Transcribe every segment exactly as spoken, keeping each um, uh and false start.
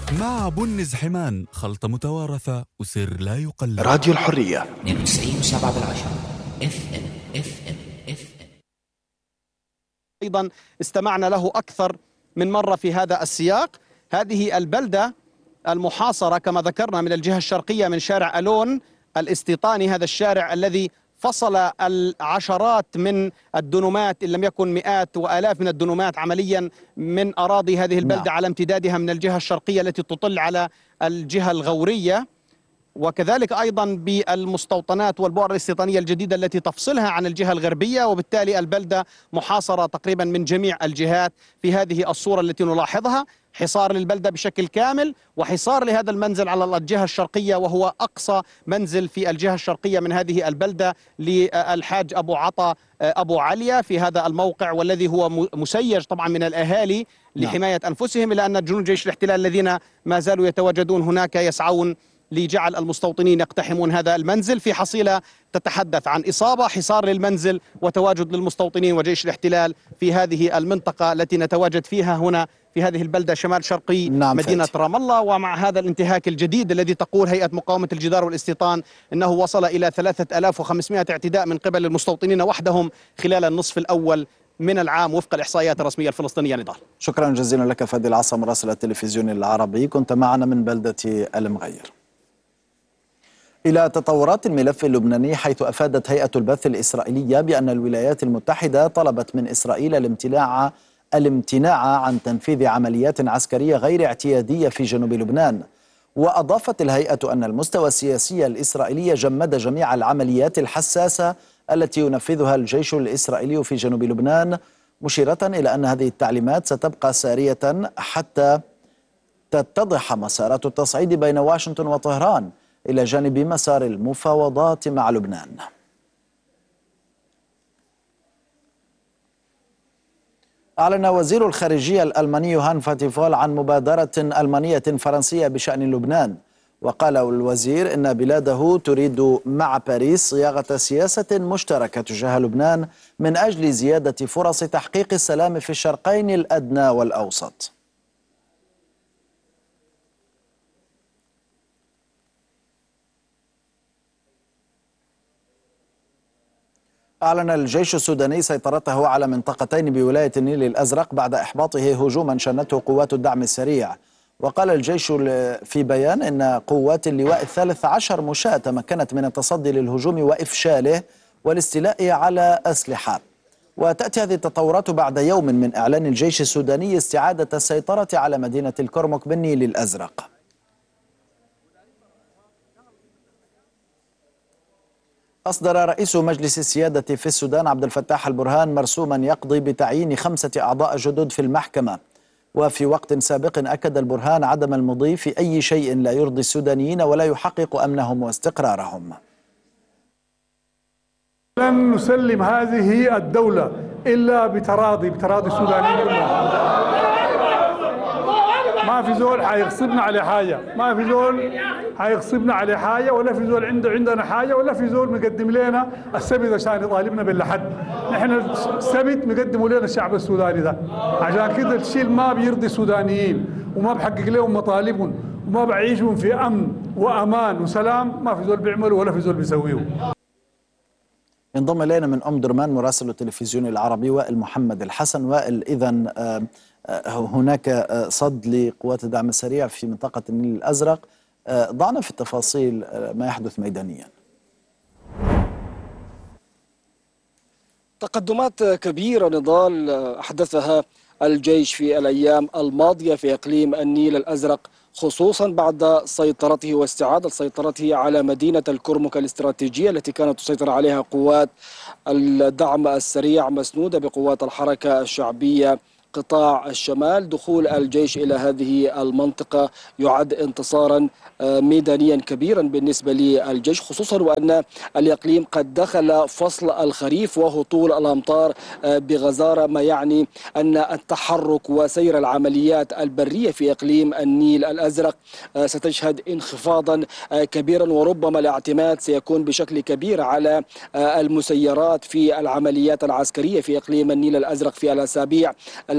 مع بنز حمان، خلطة متوارثة وسر لا يقلد. راديو الحرية اثنين وتسعين وسبعة بالعشرة اف ام اف ام اف ام. أيضا استمعنا له أكثر من مرة في هذا السياق. هذه البلدة المحاصرة كما ذكرنا من الجهة الشرقية من شارع ألون الاستيطاني، هذا الشارع الذي فصل العشرات من الدنومات إن لم يكن مئات وآلاف من الدنومات عمليا من أراضي هذه البلدة نعم. على امتدادها من الجهة الشرقية التي تطل على الجهة الغورية، وكذلك أيضا بالمستوطنات والبؤر الاستيطانية الجديدة التي تفصلها عن الجهة الغربية، وبالتالي البلدة محاصرة تقريبا من جميع الجهات في هذه الصورة التي نلاحظها. حصار للبلدة بشكل كامل، وحصار لهذا المنزل على الجهة الشرقية، وهو أقصى منزل في الجهة الشرقية من هذه البلدة للحاج أبو عطا أبو عليا في هذا الموقع، والذي هو مسيج طبعا من الأهالي لحماية أنفسهم، إلا أن جنود جيش الاحتلال الذين ما زالوا يتواجدون هناك يسعون لجعل المستوطنين يقتحمون هذا المنزل في حصيلة تتحدث عن إصابة، حصار للمنزل وتواجد للمستوطنين وجيش الاحتلال في هذه المنطقة التي نتواجد فيها هنا في هذه البلدة شمال شرقي نعم مدينة فاتي. رام الله. ومع هذا الانتهاك الجديد الذي تقول هيئة مقاومة الجدار والاستيطان أنه وصل إلى ثلاثة آلاف وخمسمائة اعتداء من قبل المستوطنين وحدهم خلال النصف الأول من العام وفق الإحصائيات الرسمية الفلسطينية. نضال، شكرا جزيلا لك فادي العصا مراسل التلفزيون العربي، كنت معنا من بلدة المغير. إلى تطورات الملف اللبناني، حيث أفادت هيئة البث الإسرائيلية بأن الولايات المتحدة طلبت من إسرائيل الامتناع الامتناع عن تنفيذ عمليات عسكرية غير اعتيادية في جنوب لبنان. وأضافت الهيئة أن المستوى السياسي الإسرائيلي جمد جميع العمليات الحساسة التي ينفذها الجيش الإسرائيلي في جنوب لبنان، مشيرة إلى أن هذه التعليمات ستبقى سارية حتى تتضح مسارات التصعيد بين واشنطن وطهران إلى جانب مسار المفاوضات مع لبنان. أعلن وزير الخارجية الألماني يوهان فاتيفول عن مبادرة ألمانية فرنسية بشأن لبنان، وقال الوزير إن بلاده تريد مع باريس صياغة سياسة مشتركة تجاه لبنان من أجل زيادة فرص تحقيق السلام في الشرقين الأدنى والأوسط. أعلن الجيش السوداني سيطرته على منطقتين بولاية النيل الأزرق بعد إحباطه هجوما شنته قوات الدعم السريع. وقال الجيش في بيان إن قوات اللواء الثالث عشر مشاة تمكنت من التصدي للهجوم وإفشاله والاستيلاء على أسلحة. وتأتي هذه التطورات بعد يوم من إعلان الجيش السوداني استعادة السيطرة على مدينة الكرمك بالنيل الأزرق. أصدر رئيس مجلس السيادة في السودان عبد الفتاح البرهان مرسوما يقضي بتعيين خمسة أعضاء جدد في المحكمة. وفي وقت سابق أكد البرهان عدم المضي في أي شيء لا يرضي السودانيين ولا يحقق أمنهم واستقرارهم. لن نسلم هذه الدولة إلا بتراضي بتراضي السودانيين. ما في زول حيغصبنا على حاجة، ما في زول حيغصبنا على حاجة، ولا في زول عنده عندنا حاجة، ولا في زول مقدم لنا السبت عشان يطالبنا باللحد. نحن السبت مقدموا لنا الشعب السوداني ده، عشان كده الشيء ما بيرضي السودانيين وما بحقق لهم مطالبهم وما بعيشهم في أمن وأمان وسلام، ما في زول بيعملوا ولا في زول بيسويه. انضم إلينا من أم درمان مراسل التلفزيون العربي وائل محمد الحسن. وائل، إذن هناك صد لقوات الدعم السريع في منطقة النيل الأزرق، ضعنا في التفاصيل ما يحدث ميدانيا. تقدمات كبيرة نضال أحدثها الجيش في الأيام الماضية في إقليم النيل الأزرق، خصوصا بعد سيطرته واستعادة سيطرته على مدينة الكرمك الاستراتيجية التي كانت تسيطر عليها قوات الدعم السريع مسنودة بقوات الحركة الشعبية قطاع الشمال. دخول الجيش إلى هذه المنطقة يعد انتصارا ميدانيا كبيرا بالنسبة للجيش، خصوصا وأن الإقليم قد دخل فصل الخريف وهطول الأمطار بغزارة، ما يعني أن التحرك وسير العمليات البرية في إقليم النيل الأزرق ستشهد انخفاضا كبيرا، وربما الاعتماد سيكون بشكل كبير على المسيرات في العمليات العسكرية في إقليم النيل الأزرق في الأسابيع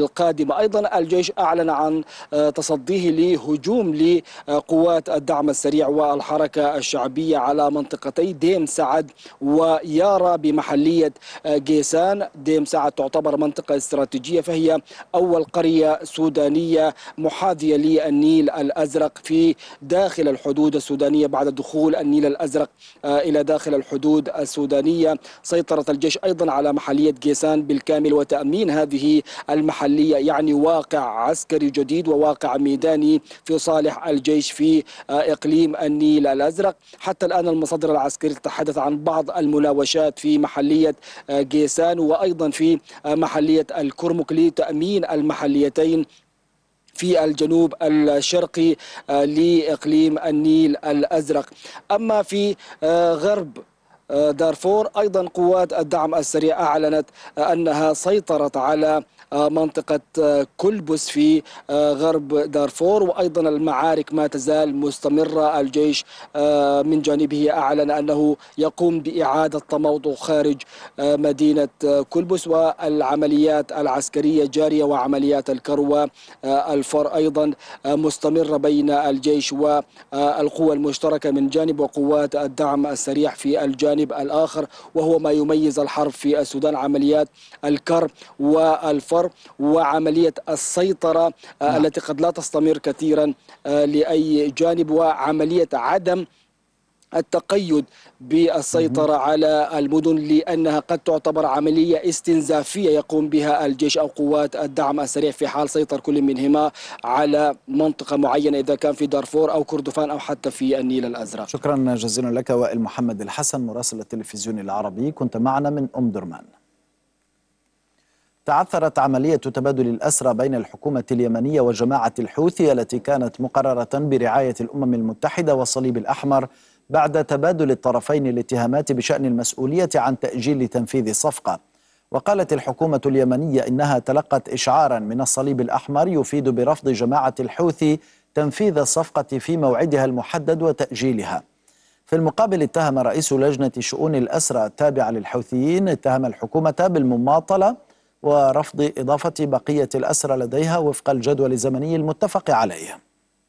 القادمة. أيضا الجيش أعلن عن تصديه لهجوم لقوات الدعم السريع والحركة الشعبية على منطقتي ديم سعد ويارا بمحلية جيسان. ديم سعد تعتبر منطقة استراتيجية، فهي أول قرية سودانية محاذية للنيل الأزرق في داخل الحدود السودانية بعد دخول النيل الأزرق إلى داخل الحدود السودانية. سيطرة الجيش أيضا على محلية جيسان بالكامل وتأمين هذه المحلية يعني واقع عسكري جديد وواقع ميداني في صالح الجيش في إقليم النيل الأزرق. حتى الآن المصادر العسكرية تتحدث عن بعض المناوشات في محلية جيسان وأيضا في محلية الكرمك لتأمين المحليتين في الجنوب الشرقي لإقليم النيل الأزرق. أما في غرب دارفور أيضا قوات الدعم السريع أعلنت أنها سيطرت على منطقة كلبس في غرب دارفور، وأيضا المعارك ما تزال مستمرة. الجيش من جانبه أعلن أنه يقوم بإعادة تموضع خارج مدينة كلبس، والعمليات العسكرية جارية وعمليات الكروة الفر أيضا مستمرة بين الجيش والقوى المشتركة من جانب وقوات الدعم السريع في الجانب الآخر، وهو ما يميز الحرب في السودان عمليات الكر والفر وعملية السيطرة نعم. التي قد لا تستمر كثيرا لأي جانب، وعملية عدم التقيد بالسيطرة على المدن لأنها قد تعتبر عملية استنزافية يقوم بها الجيش أو قوات الدعم السريع في حال سيطر كل منهما على منطقة معينة إذا كان في دارفور أو كردفان أو حتى في النيل الأزرق. شكرا جزيلا لك وائل محمد الحسن مراسل التلفزيون العربي، كنت معنا من أم درمان. تعثرت عملية تبادل الأسرى بين الحكومة اليمنية وجماعة الحوثي التي كانت مقررة برعاية الأمم المتحدة والصليب الأحمر بعد تبادل الطرفين الاتهامات بشأن المسؤولية عن تأجيل تنفيذ الصفقة. وقالت الحكومة اليمنية إنها تلقت إشعارا من الصليب الأحمر يفيد برفض جماعة الحوثي تنفيذ الصفقة في موعدها المحدد وتأجيلها. في المقابل اتهم رئيس لجنة شؤون الأسرى التابعة للحوثيين اتهم الحكومة بالمماطلة ورفض إضافة بقية الأسرى لديها وفق الجدول الزمني المتفق عليه.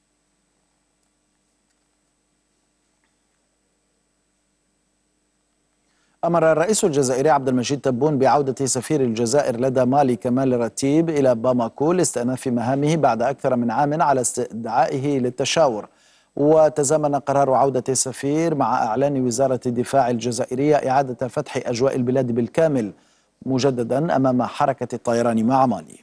أمر الرئيس الجزائري عبد المجيد تبون بعودة سفير الجزائر لدى مالي كمال رتيب إلى باماكو لاستئناف مهامه بعد أكثر من عام على استدعائه للتشاور. وتزامن قرار عودة السفير مع إعلان وزارة الدفاع الجزائرية إعادة فتح أجواء البلاد بالكامل مجددا أمام حركة الطيران مع مالي.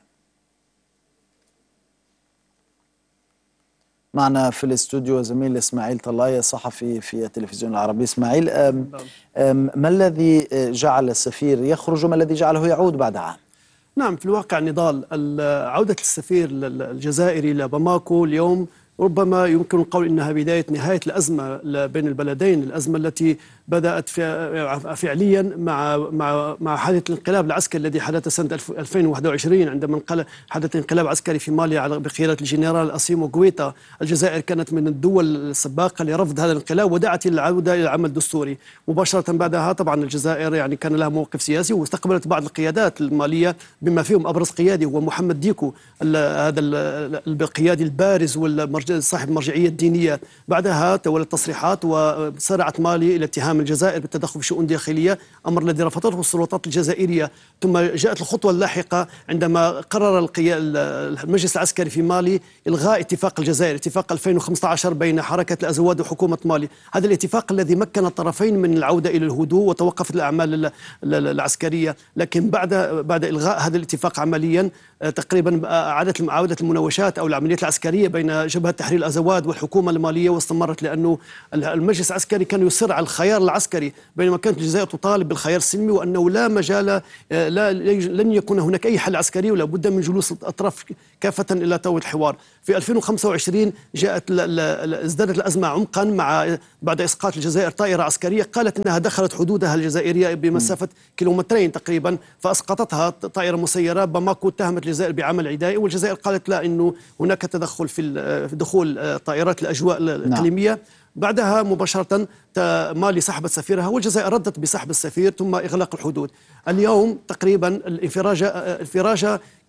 معنا في الاستوديو زميل إسماعيل طلاية صحفي في التلفزيون العربي. إسماعيل، أم أم ما الذي جعل السفير يخرج وما الذي جعله يعود بعد عام؟ نعم، في الواقع نضال عودة السفير الجزائري لباماكو اليوم ربما يمكن القول إنها بداية نهاية الأزمة بين البلدين، الأزمة التي بدأت فعليا مع مع مع حادث الانقلاب العسكري الذي حدث سنة ألفين وواحد وعشرين عندما حدث انقلاب عسكري في مالي بقيادة الجنرال أسيمو غويتا. الجزائر كانت من الدول السباقة لرفض هذا الانقلاب ودعت إلى العودة إلى العمل الدستوري. مباشرة بعدها طبعا الجزائر يعني كان لها موقف سياسي واستقبلت بعض القيادات المالية بما فيهم أبرز قيادي هو محمد ديكو، هذا القيادي البارز صاحب المرجعية الدينية. بعدها تولت تصريحات وسارعت مالي إلى اتهام الجزائر بالتدخل في شؤون داخلية، أمر الذي رفضته السلطات الجزائرية. ثم جاءت الخطوة اللاحقة عندما قرر المجلس العسكري في مالي إلغاء اتفاق الجزائر، اتفاق ألفين وخمسة عشر بين حركة الأزواد وحكومة مالي. هذا الاتفاق الذي مكن الطرفين من العودة إلى الهدوء وتوقفت الأعمال العسكرية. لكن بعد بعد إلغاء هذا الاتفاق عمليا تقريبا عادت عودة المناوشات أو العمليات العسكرية بين جبهة تحرير الأزواد والحكومة المالية، واستمرت لأنه المجلس العسكري كان يصر على الخيار العسكري بينما كانت الجزائر تطالب بالخيار السلمي، وأنه لا مجال لا لن يكون هناك أي حل عسكري ولا بد من جلوس الأطراف كافة إلى طاولة الحوار. في ألفين وخمسة وعشرين جاءت ازدادت الأزمة عمقا مع بعد إسقاط الجزائر طائرة عسكرية قالت أنها دخلت حدودها الجزائرية بمسافة كيلومترين تقريبا فأسقطتها طائرة مسيرة. باماكو اتهمت الجزائر بعمل عدائي والجزائر قالت لا، إنه هناك تدخل في دخول طائرات الأجواء الإقليمية. نعم. بعدها مباشرة مالي سحبت سفيرها والجزائر ردت بسحب السفير ثم إغلاق الحدود. اليوم تقريبا الانفراجة الانفراجة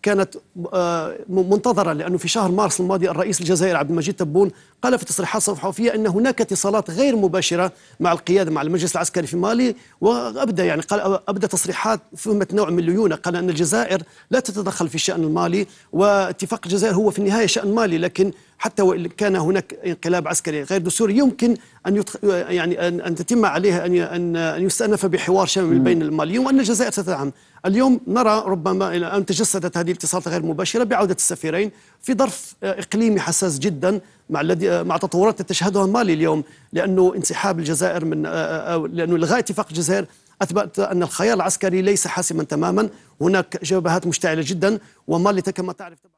كانت منتظرة، لأنه في شهر مارس الماضي الرئيس الجزائري عبد المجيد تبون قال في تصريحات صحفية أن هناك اتصالات غير مباشرة مع القيادة مع المجلس العسكري في مالي، وأبدأ يعني قال أبدأ تصريحات فهمت نوع من الليونة، قال أن الجزائر لا تتدخل في الشأن المالي، واتفاق الجزائر هو في النهاية شأن مالي، لكن حتى وإن كان هناك انقلاب عسكري غير دستوري يمكن أن يتخ... يعني أن, أن تتم عليه أن أن أن يستأنف بحوار شامل بين الماليين، وأن الجزائر ستدعم. اليوم نرى ربما إلى أن تجسدت هذه الاتصالات غير مباشرة بعودة السفيرين في ظرف إقليمي حساس جدا مع الذي مع تطورات تشهدها مالي اليوم، لأنه انسحاب الجزائر من لأنه إلغاء اتفاق الجزائر أثبت أن الخيار العسكري ليس حاسما تماما، هناك جبهات مشتعلة جدا، ومالي كما تعرف